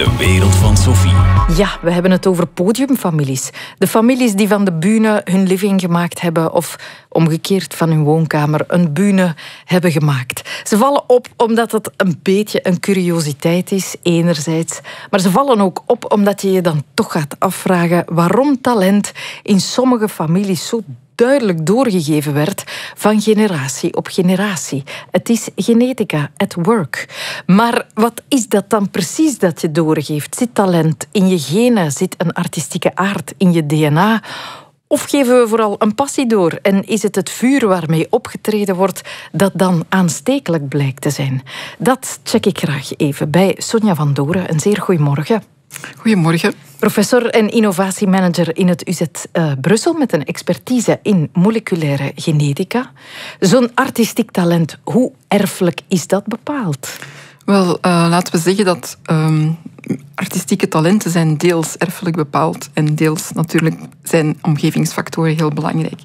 De wereld van Sophie. Ja, we hebben het over podiumfamilies. De families die van de bühne hun living gemaakt hebben of omgekeerd van hun woonkamer een bühne hebben gemaakt. Ze vallen op omdat het een beetje een curiositeit is, enerzijds. Maar ze vallen ook op omdat je je dan toch gaat afvragen waarom talent in sommige families zo duidelijk doorgegeven werd van generatie op generatie. Het is genetica at work. Maar wat is dat dan precies dat je doorgeeft? Zit talent in je genen? Zit een artistieke aard in je DNA? Of geven we vooral een passie door? En is het het vuur waarmee opgetreden wordt dat dan aanstekelijk blijkt te zijn? Dat check ik graag even bij Sonja van Doren. Een zeer goeiemorgen. Goedemorgen. Professor en innovatiemanager in het UZ Brussel met een expertise in moleculaire genetica. Zo'n artistiek talent, hoe erfelijk is dat bepaald? Wel, laten we zeggen dat artistieke talenten zijn deels erfelijk bepaald en deels natuurlijk zijn omgevingsfactoren heel belangrijk.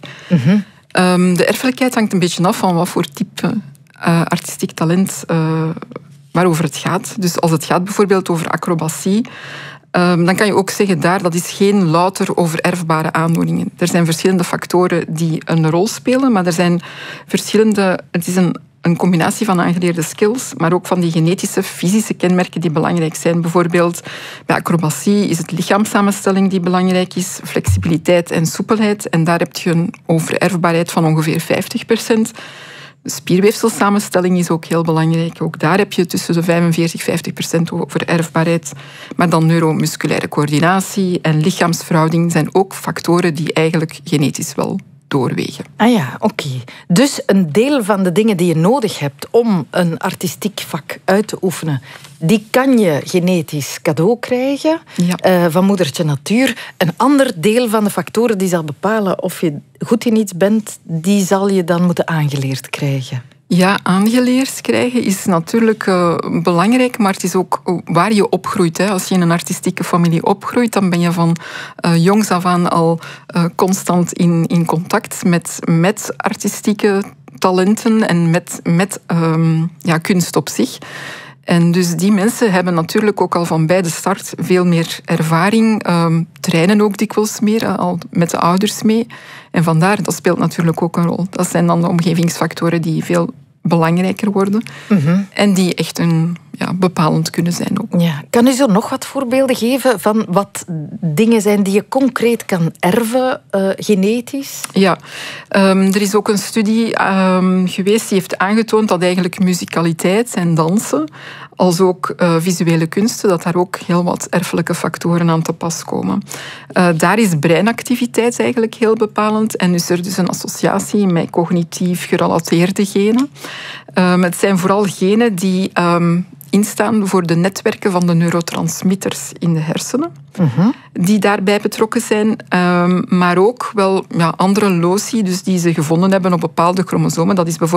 De erfelijkheid hangt een beetje af van wat voor type artistiek talent waarover het gaat. Dus als het gaat bijvoorbeeld over acrobatie, dan kan je ook zeggen dat is geen louter overerfbare aandoeningen. Er zijn verschillende factoren die een rol spelen, maar er zijn verschillende. Het is een combinatie van aangeleerde skills, maar ook van die genetische, fysische kenmerken die belangrijk zijn. Bijvoorbeeld bij acrobatie is het lichaamssamenstelling die belangrijk is, flexibiliteit en soepelheid. En daar heb je een overerfbaarheid van ongeveer 50%. De spierweefselsamenstelling is ook heel belangrijk. Ook daar heb je tussen de 45-50% overerfbaarheid. Maar dan neuromusculaire coördinatie en lichaamsverhouding zijn ook factoren die eigenlijk genetisch wel doorwegen. Ah ja, oké. Dus een deel van de dingen die je nodig hebt om een artistiek vak uit te oefenen, die kan je genetisch cadeau krijgen van moedertje natuur. Een ander deel van de factoren die zal bepalen of je goed in iets bent, die zal je dan moeten aangeleerd krijgen. Ja, aangeleerd krijgen is natuurlijk belangrijk, maar het is ook waar je opgroeit. Hè. Als je in een artistieke familie opgroeit, dan ben je van jongs af aan al constant in contact met artistieke talenten en met kunst op zich. En dus die mensen hebben natuurlijk ook al van bij de start veel meer ervaring, trainen ook dikwijls meer, al met de ouders mee. En vandaar, dat speelt natuurlijk ook een rol. Dat zijn dan de omgevingsfactoren die veel belangrijker worden en die echt bepalend kunnen zijn ook. Ja. Kan u zo nog wat voorbeelden geven van wat dingen zijn die je concreet kan erven, genetisch? Ja, er is ook een studie geweest die heeft aangetoond dat eigenlijk muzikaliteit en dansen, als ook visuele kunsten, dat daar ook heel wat erfelijke factoren aan te pas komen. Daar is breinactiviteit eigenlijk heel bepalend en is er dus een associatie met cognitief gerelateerde genen. Het zijn vooral genen die instaan voor de netwerken van de neurotransmitters in de hersenen, die daarbij betrokken zijn, maar ook wel andere loci, dus die ze gevonden hebben op bepaalde chromosomen. Dat is bijvoorbeeld